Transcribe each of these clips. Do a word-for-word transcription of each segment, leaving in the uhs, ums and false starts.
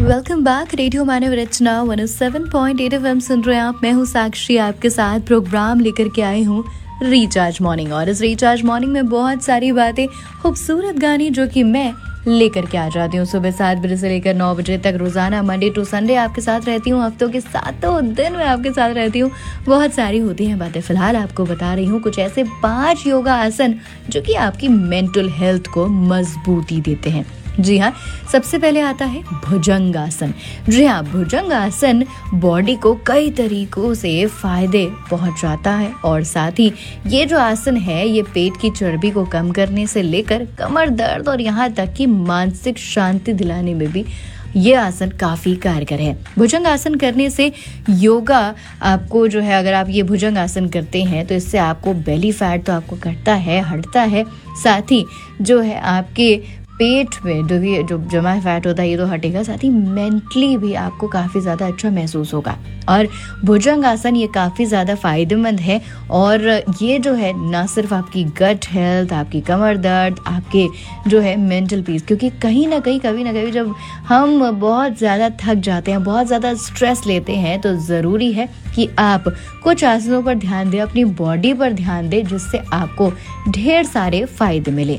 Welcome back. Radio मानव रचना one O seven point eight F M सुन रहे हैं आप। मैं हूँ साक्षी, आपके साथ प्रोग्राम लेकर के आई हूँ रिचार्ज मॉर्निंग। और इस रिचार्ज मॉर्निंग में बहुत सारी बातें, खूबसूरत गाने जो कि मैं लेकर के आ जाती हूँ सुबह सात बजे से लेकर नौ बजे तक, रोजाना मंडे टू संडे आपके साथ रहती हूँ। हफ्तों के सातों दिन मैं आपके साथ रहती हूँ। बहुत सारी होती हैं बातें। फिलहाल आपको बता रही हूँ कुछ ऐसे पांच योगा आसन जो कि आपकी मेंटल हेल्थ को मजबूती देते हैं। जी हाँ, सबसे पहले आता है भुजंगासन। जी हाँ, भुजंगासन बॉडी को कई तरीकों से फायदे पहुंचाता है और साथ ही ये जो आसन है ये पेट की चर्बी को कम करने से लेकर कमर दर्द और यहाँ तक कि मानसिक शांति दिलाने में भी ये आसन काफी कारगर है। भुजंग आसन करने से योगा आपको जो है, अगर आप ये भुजंग आसन करते हैं तो इससे आपको बेली फैट तो आपको घटता है, हटता है। साथ ही जो है आपके पेट में जो भी जो जमा फैट होता है ये तो हटेगा, साथ ही मेंटली भी आपको काफ़ी ज़्यादा अच्छा महसूस होगा। और भुजंग आसन ये काफ़ी ज़्यादा फायदेमंद है और ये जो है ना सिर्फ आपकी गट हेल्थ, आपकी कमर दर्द, आपके जो है मेंटल पीस, क्योंकि कहीं ना कहीं कभी ना कभी जब हम बहुत ज़्यादा थक जाते हैं, बहुत ज़्यादा स्ट्रेस लेते हैं, तो ज़रूरी है कि आप कुछ आसनों पर ध्यान दें, अपनी बॉडी पर ध्यान दें, जिससे आपको ढेर सारे फायदे मिले।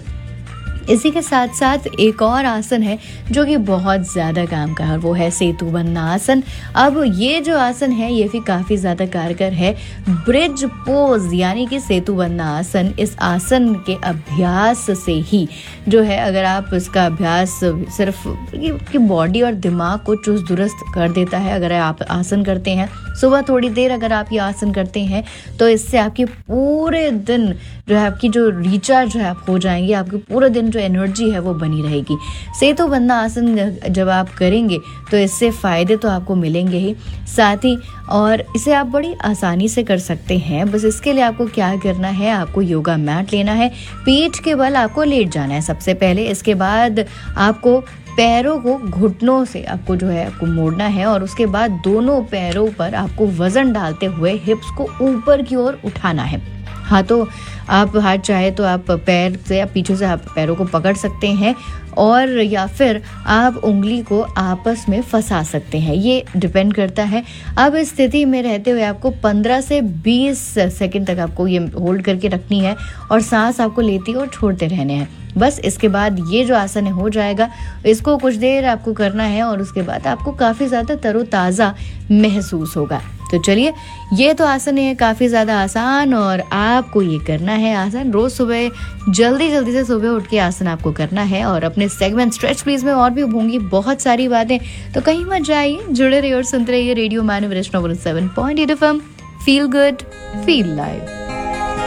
इसी के साथ साथ एक और आसन है जो कि बहुत ज़्यादा काम का है और वो है सेतु बंधना आसन। अब ये जो आसन है ये भी काफ़ी ज़्यादा कारगर है। ब्रिज पोज यानी कि सेतु बंधना आसन, इस आसन के अभ्यास से ही जो है, अगर आप इसका अभ्यास सिर्फ की बॉडी और दिमाग को चुस्त दुरुस्त कर देता है। अगर आप आसन करते हैं सुबह थोड़ी देर, अगर आप ये आसन करते हैं तो इससे आपके पूरे दिन जो है आपकी जो रिचार्ज जो है आप हो जाएंगे, आपके पूरे दिन जो एनर्जी है वो बनी रहेगी। सेतु बंधना आसन जब आप करेंगे तो इससे फायदे तो आपको मिलेंगे ही, साथ ही और इसे आप बड़ी आसानी से कर सकते हैं। बस इसके लिए आपको क्या करना है, आपको योगा मैट लेना है, पीठ के बल आपको लेट जाना है सबसे पहले। इसके बाद आपको पैरों को घुटनों से आपको जो है आपको मोड़ना है और उसके बाद दोनों पैरों पर आपको वजन डालते हुए हिप्स को ऊपर की ओर उठाना है। हाथों आप हाथ चाहे तो आप पैर से या पीछे से आप पैरों को पकड़ सकते हैं और या फिर आप उंगली को आपस में फंसा सकते हैं, ये डिपेंड करता है। अब इस स्थिति में रहते हुए आपको पंद्रह से बीस सेकंड तक आपको ये होल्ड करके रखनी है और सांस आपको लेती और छोड़ते रहने हैं। बस इसके बाद ये जो आसन है हो जाएगा। इसको कुछ देर आपको करना है और उसके बाद आपको काफ़ी ज़्यादा तरोताज़ा महसूस होगा। तो चलिए, ये तो आसन है काफ़ी ज़्यादा आसान और आपको ये करना है आसन। रोज़ सुबह जल्दी जल्दी से सुबह उठ के आसन आपको करना है। और अपने सेगमेंट स्ट्रेच प्लीज में और भी होंगी बहुत सारी बातें, तो कहीं मत जाइए, जुड़े रहिए और सुनते रहिए रेडियो मानव रचना one O seven point eight F M. Feel good, feel live.